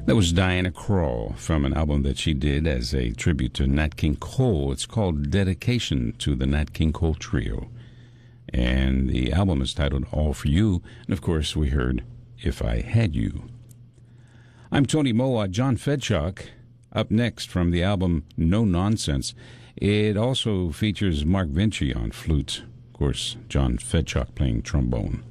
That was Diana Krall from an album that she did as a tribute to Nat King Cole. It's called Dedication to the Nat King Cole Trio. And the album is titled All For You. And of course, we heard If I Had You. I'm Tony Moa. John Fedchuk up next from the album No Nonsense. It also features Mark Vinci on flute. Of course, John Fedchuk playing trombone.